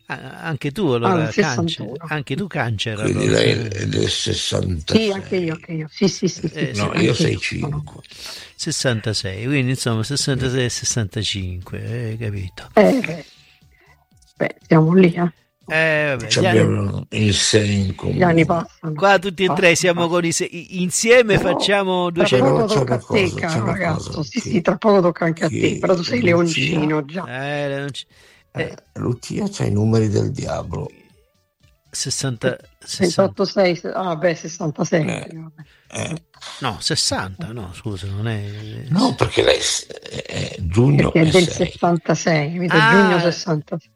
Anche tu allora anche tu Cancer. Quindi allora, lei è del 66. Sì, anche io. Sì. No, anche io 65. 66, quindi insomma 66 e 65, hai capito? Siamo lì, Vabbè, Abbiamo il 6 in comune. Gli anni passano. Qua tutti e tre siamo con insieme, però, facciamo tra 200. poco tocca a te, caro ragazzo. Sì, tra poco tocca anche a te, però tu sei leoncino già. Lucia c'ha i numeri del diavolo. 68,6. 66. No, 60, no, scusa, non è. No, perché lei è giugno. Perché è del 66, giugno 66.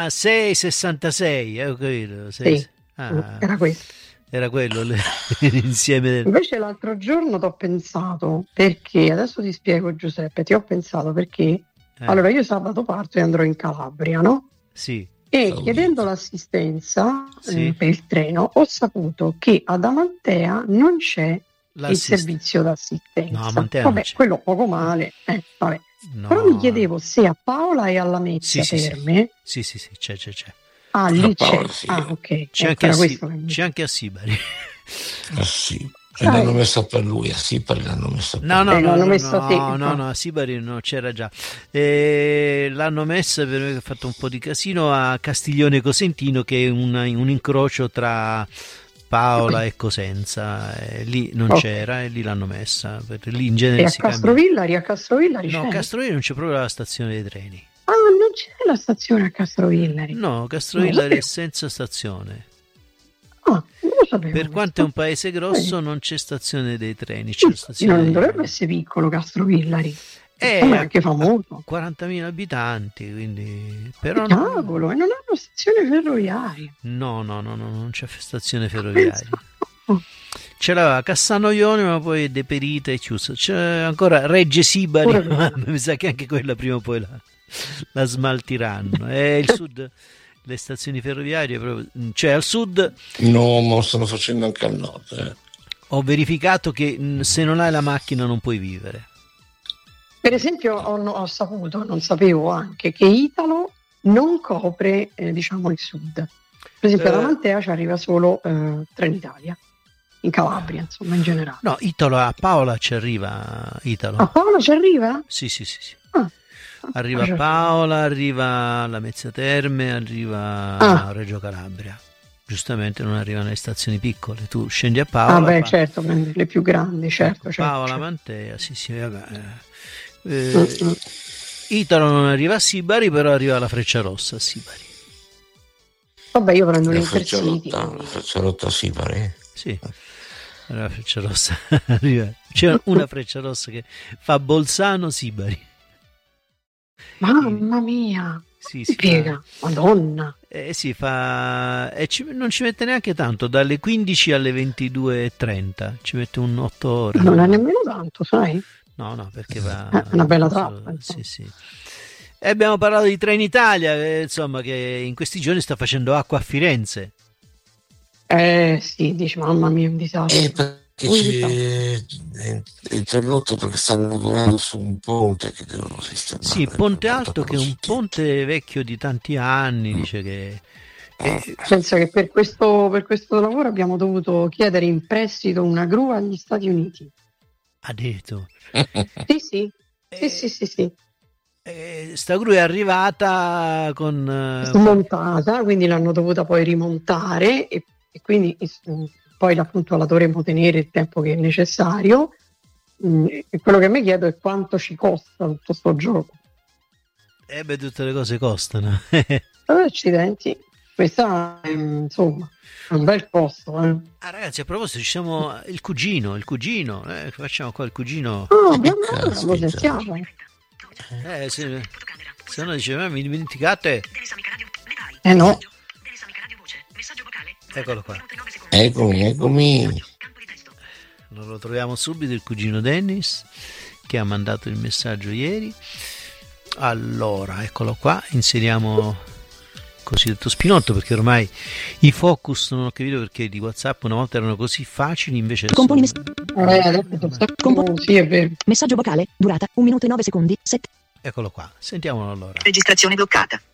6,66, ho capito. Sì, era questo. Era quello l'insieme Invece l'altro giorno ti ho pensato, perché, adesso ti spiego Giuseppe, ti ho pensato perché, allora io sabato parto e andrò in Calabria, no? Sì. E chiedendo l'assistenza per il treno ho saputo che ad Amantea non c'è il servizio d'assistenza. No, Amantea vabbè, non c'è. quello poco male, vabbè. No. Però mi chiedevo se a Paola e alla Lamezia Terme. Sì, c'è. Ah, lì c'è. Sì. Ah, ok. C'è anche a Sibari. Sì. E l'hanno messa per lui, a Sibari l'hanno messa per lui. L'hanno messa a te. No, a Sibari no, c'era già. L'hanno messa per me che ho fatto un po' di casino a Castiglione Cosentino, che è un incrocio tra Paola e Cosenza. Lì non c'era e lì l'hanno messa. Lì in genere e a Castrovillari No, a Castrovillari non c'è proprio la stazione dei treni. Ah, non c'è la stazione a Castrovillari? No, Castrovillari è senza stazione. Non lo sapevo. Per quanto è un paese grosso non c'è stazione dei treni, c'è la stazione non dovrebbe essere piccolo Castrovillari. È anche famoso. 40.000 abitanti, quindi però cavolo, e non hanno stazione ferroviaria. No, non c'è stazione ferroviaria. Ce l'aveva Cassano Ionio, ma poi è deperita e chiusa. C'è ancora Regge Sibari, ma mi sa che anche quella prima o poi la smaltiranno. E il sud, le stazioni ferroviarie, cioè al sud. No, ma lo stanno facendo anche al nord. Ho verificato che se non hai la macchina non puoi vivere. Per esempio ho saputo, non sapevo anche, che Italo non copre diciamo il sud. Per esempio ad Amantea ci arriva solo Trenitalia, in Calabria insomma in generale. No, Italo, a Paola ci arriva Italo. A Paola ci arriva? Sì. Arriva Paola, arriva la Lamezia Terme, arriva Reggio Calabria. Giustamente non arrivano le stazioni piccole. Tu scendi a Paola. Certo, prendi le più grandi, certo. Paola, Mantea, sì, vabbè. Italo non arriva a Sibari, però arriva alla Frecciarossa a Sibari. Vabbè, io prendo l'Intercity. La Frecciarossa a Sibari? Sì, la Frecciarossa arriva. C'è una Frecciarossa che fa Bolzano-Sibari. Mamma mia! Sì, si piega, Madonna! Si fa non ci mette neanche tanto, dalle 15 alle 22:30, ci mette 8 ore. Non è nemmeno tanto, sai? No, perché va una bella tappa. Sì. E abbiamo parlato di Trenitalia, insomma, che in questi giorni sta facendo acqua a Firenze. Sì, dici, mamma mia, un disastro. Perché è interrotto perché stanno lavorando su un ponte che devono sistemare. Sì, Ponte Alto, che è un ponte vecchio di tanti anni, dice che. Pensa che per questo lavoro abbiamo dovuto chiedere in prestito una gru agli Stati Uniti. Addirittura. Sì. Sta gru è arrivata con smontata, quindi l'hanno dovuta poi rimontare e quindi poi appunto la dovremo tenere il tempo che è necessario. E quello che mi chiedo è quanto ci costa tutto sto gioco. Tutte le cose costano. Accidenti, questa è, insomma, è un bel costo. Ragazzi, a proposito, ci siamo il cugino, facciamo qua il cugino. Lo sentiamo. Se no diceva, mi dimenticate. No. Eccolo qua. Eccomi. Lo troviamo subito, il cugino Dennis, che ha mandato il messaggio ieri. Allora, eccolo qua, inseriamo cosiddetto spinotto, perché ormai i focus non ho capito perché di WhatsApp una volta erano così facili, invece componi sì, è vero. Messaggio vocale, durata 1 minuto e 9 secondi. Eccolo qua, sentiamolo allora. Registrazione bloccata.